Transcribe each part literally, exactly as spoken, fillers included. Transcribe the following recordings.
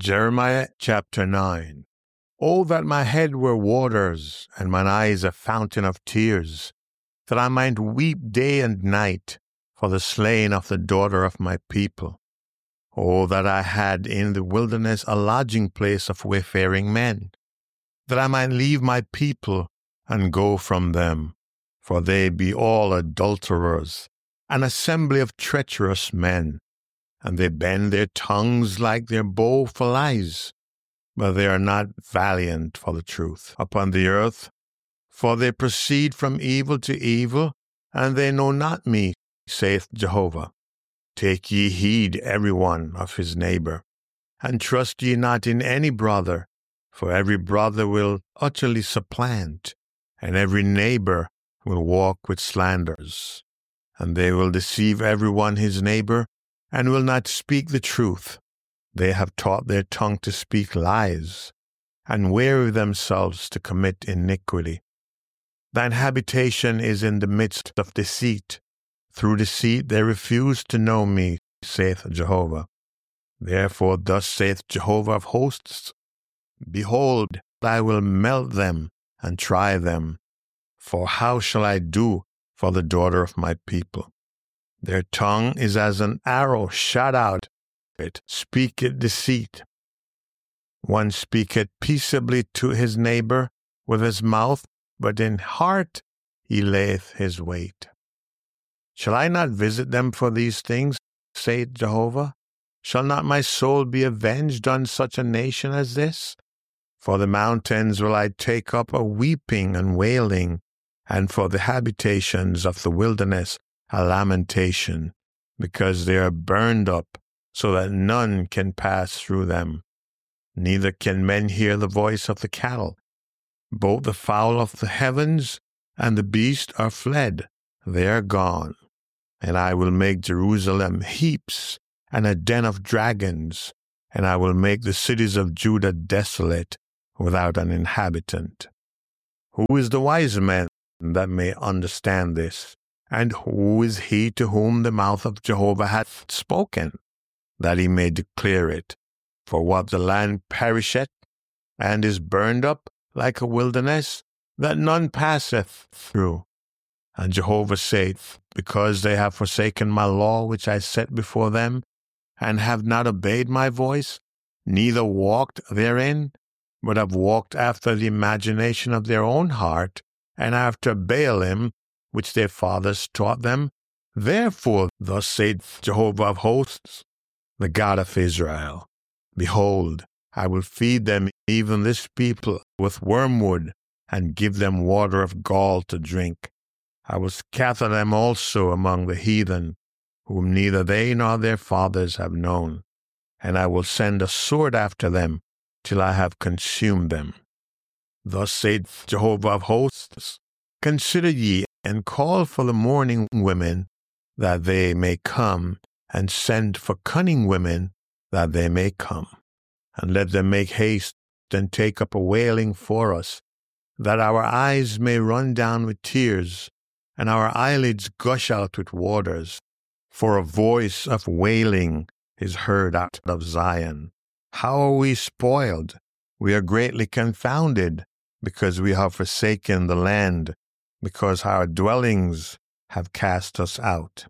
Jeremiah chapter nine. Oh, that my head were waters, and mine eyes a fountain of tears, that I might weep day and night for the slain of the daughter of my people. Oh, that I had in the wilderness a lodging place of wayfaring men, that I might leave my people and go from them, for they be all adulterers, an assembly of treacherous men, and they bend their tongues like their bow for lies, but they are not valiant for the truth upon the earth, for they proceed from evil to evil, and they know not me, saith Jehovah. Take ye heed every one of his neighbor, and trust ye not in any brother, for every brother will utterly supplant, and every neighbor will walk with slanders. And they will deceive every one his neighbor, and will not speak the truth. They have taught their tongue to speak lies, and weary themselves to commit iniquity. Thine habitation is in the midst of deceit. Through deceit they refuse to know me, saith Jehovah. Therefore thus saith Jehovah of hosts, Behold, I will melt them and try them. For how shall I do for the daughter of my people? Their tongue is as an arrow shot out, it speaketh deceit. One speaketh peaceably to his neighbor with his mouth, but in heart he layeth his wait. Shall I not visit them for these things, saith Jehovah? Shall not my soul be avenged on such a nation as this? For the mountains will I take up a weeping and wailing, and for the habitations of the wilderness a lamentation, because they are burned up, so that none can pass through them. Neither can men hear the voice of the cattle. Both the fowl of the heavens and the beast are fled, they are gone. And I will make Jerusalem heaps and a den of dragons, and I will make the cities of Judah desolate, without an inhabitant. Who is the wise man that may understand this? And who is he to whom the mouth of Jehovah hath spoken, that he may declare it? For what the land perisheth, and is burned up like a wilderness, that none passeth through. And Jehovah saith, Because they have forsaken my law which I set before them, and have not obeyed my voice, neither walked therein, but have walked after the imagination of their own heart, and after Baalim, which their fathers taught them. Therefore, thus saith Jehovah of hosts, the God of Israel, Behold, I will feed them, even this people, with wormwood, and give them water of gall to drink. I will scatter them also among the heathen, whom neither they nor their fathers have known, and I will send a sword after them, till I have consumed them. Thus saith Jehovah of hosts, Consider ye, and call for the mourning women, that they may come, and send for cunning women, that they may come. And let them make haste, and take up a wailing for us, that our eyes may run down with tears, and our eyelids gush out with waters. For a voice of wailing is heard out of Zion. How are we spoiled? We are greatly confounded, because we have forsaken the land, because our dwellings have cast us out.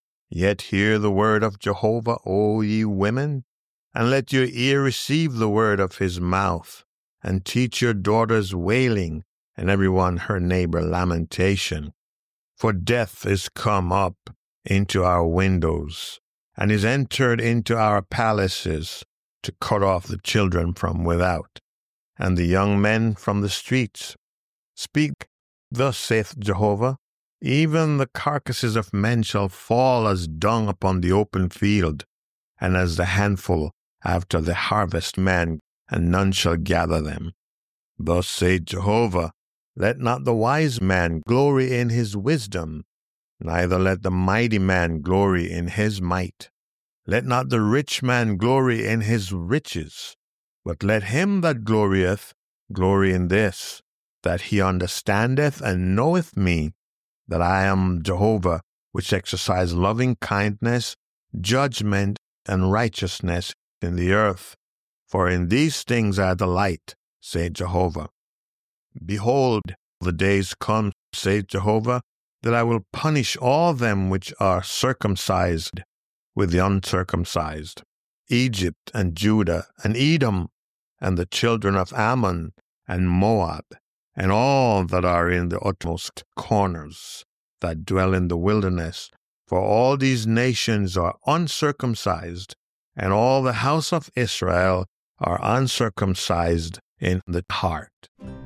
Yet hear the word of Jehovah, O ye women, and let your ear receive the word of his mouth, and teach your daughters wailing, and every one her neighbor lamentation. For death is come up into our windows, and is entered into our palaces, to cut off the children from without, and the young men from the streets. Speak, thus saith Jehovah, Even the carcasses of men shall fall as dung upon the open field, and as the handful after the harvestman, and none shall gather them. Thus saith Jehovah, Let not the wise man glory in his wisdom, neither let the mighty man glory in his might. Let not the rich man glory in his riches, but let him that glorieth glory in this, that he understandeth and knoweth me, that I am Jehovah, which exercise loving kindness, judgment, and righteousness in the earth. For in these things I delight, saith Jehovah. Behold, the days come, saith Jehovah, that I will punish all them which are circumcised with the uncircumcised, Egypt and Judah and Edom, and the children of Ammon and Moab, and all that are in the utmost corners, that dwell in the wilderness. For all these nations are uncircumcised, and all the house of Israel are uncircumcised in the heart.